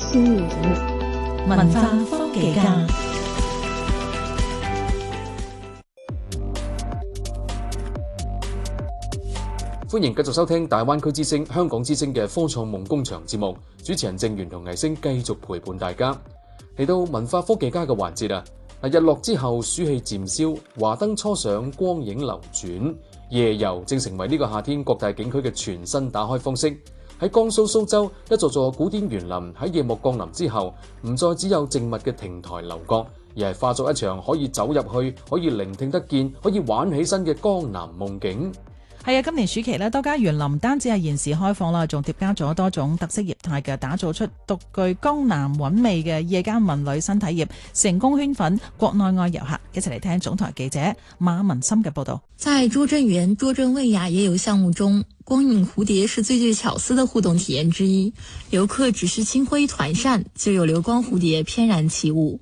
新颖。 文化科技家， 歡迎繼續收聽大灣區之聲、香港之聲嘅科創夢工場節目，主持人鄭源同藝星繼續陪伴大家。嚟到文化科技家嘅環節啊！日落之後，暑氣漸消，華燈初上，光影流轉，夜遊正成為呢個夏天各大景區嘅全新打開方式。喺江蘇蘇州，一座座古典園林喺夜幕降臨之後，唔再只有靜謐嘅亭台樓閣，而係化作一場可以走入去、可以聆聽得見、可以玩起身嘅江南夢境。 係啊，今年暑期咧，多家園林唔單止係現時開放啦，仲疊加咗多種特色業態嘅，打造出獨具江南韻味嘅夜間文旅新體驗，成功圈粉國內外遊客。一齊嚟聽總台記者馬文森嘅報道。 在拙政園拙政問雅夜遊項目中，光影蝴蝶是最具巧思的互動體驗之一，遊客只需輕揮團扇，就有流光蝴蝶翩然起舞。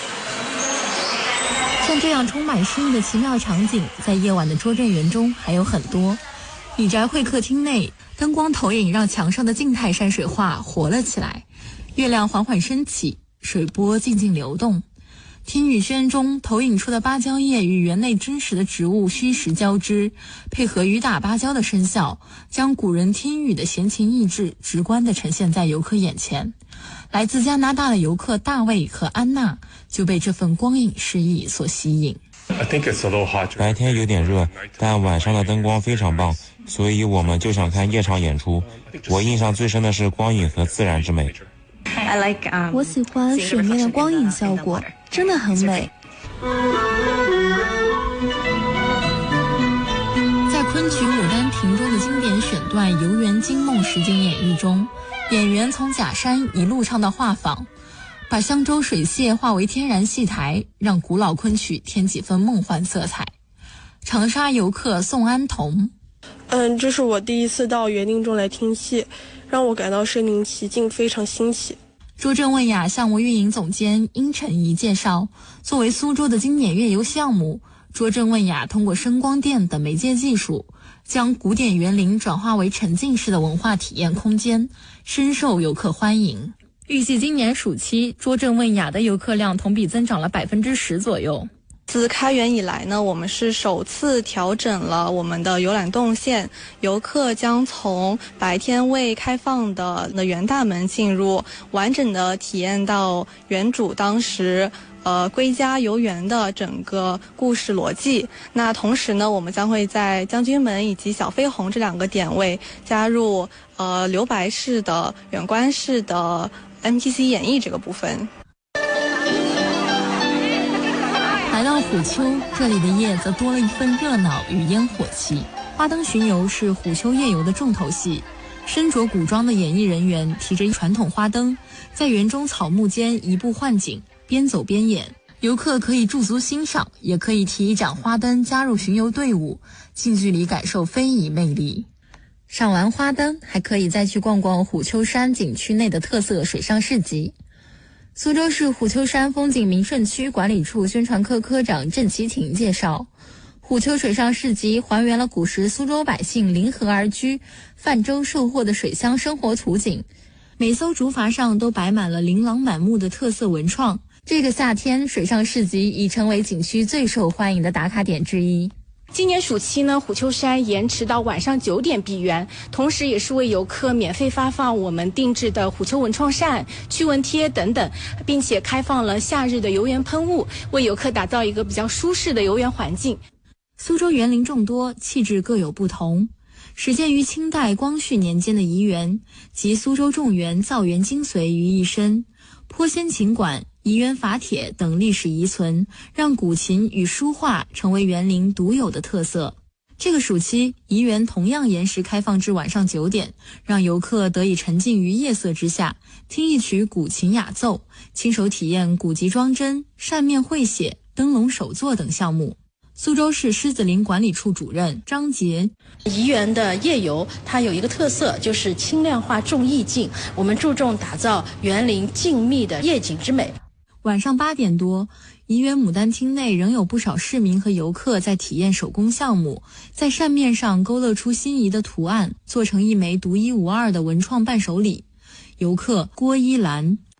像這樣充滿詩意的奇妙場景，在夜晚的拙政園中還有很多。李宅會客廳內，燈光投影讓牆上的靜態山水畫活了起來，月亮緩緩升起，水波靜靜流動。聽雨軒中投影出的芭蕉葉與園內真實的植物虛實交織，配合雨打芭蕉的聲效，將古人聽雨的閒情逸致直觀地呈現在遊客眼前。來自加拿大的遊客大衛和安娜就被這份光影詩意所吸引。 白天有點熱，但晚上的燈光非常棒，所以我們就想看夜場演出。我印象最深的是光影和自然之美。 我喜歡水面的光影效果，真的很美。 在昆曲《牡丹亭》中的經典選段《遊園驚夢》實景演繹中，演員從假山一路唱到畫舫，把香洲水榭化為天然戲台，讓古老昆曲添幾分夢幻色彩。長沙遊客宋安彤， 這是我第一次到園林中來聽戲，讓我感到身臨其境，非常新奇。 拙政問雅項目運營總監殷晨儀介紹，作為蘇州的經典夜遊項目，拙政問雅通過聲光電等媒介技術，將古典園林轉化為沉浸式的文化體驗空間，深受遊客歡迎。預計今年暑期，拙政問雅的遊客量同比增長了10%左右。 自開園以來呢，我們是首次調整了我們的遊覽動線，遊客將從白天未開放的園大門進入，完整的體驗到園主當時歸家遊園的整個故事邏輯。那同時呢，我們將會在將軍門以及小飛鴻這兩個點位加入留白式的遠觀式的 MPC 演繹這個部分。 來到虎丘，這裡的夜則多了一份熱鬧與煙火氣。花燈巡遊是虎丘夜遊的重頭戲，身着古裝的演藝人員提着傳統花燈，在園中草木間移步換景，邊走邊演。遊客可以駐足欣賞，也可以提一盞花燈加入巡遊隊伍，近距離感受非遺魅力。賞完花燈，還可以再去逛逛虎丘山景區內的特色水上市集。蘇州市虎丘山風景名勝區管理處宣傳科科長鄭其廷介紹，虎丘水上市集還原了古時蘇州百姓臨河而居、泛舟售貨的水鄉生活圖景，每艘竹筏上都擺滿了琳琅滿目的特色文創。這個夏天，水上市集已成為景區最受歡迎的打卡點之一。 今年暑期呢，虎丘山延遲到晚上9點閉園，同時也是為遊客免費發放我們定制的虎丘文創扇、驅蚊貼等等，並且開放了夏日的遊園噴霧，為遊客打造一個比較舒適的遊園環境。 蘇州園林眾多，氣質各有不同。始建於清代光緒年間的怡園，集蘇州眾園造園精髓於一身，坡仙琴館、怡園法帖等歷史遺存，讓古琴與書畫成為園林獨有的特色。這個暑期，怡園同樣延時開放至晚上9點，讓遊客得以沉浸於夜色之下，聽一曲古琴雅奏，親手體驗古籍裝幀、扇面繪寫、燈籠手作等項目。蘇州市獅子林管理處主任張杰， 怡園的夜遊它有一個特色，就是輕量化重意境，我們注重打造園林靜謐的夜景之美。 晚上8點多，怡園牡丹廳內仍有不少市民和遊客在體驗手工項目，在扇面上勾勒出心儀的圖案，做成一枚獨一無二的文創伴手禮。遊客郭依蘭，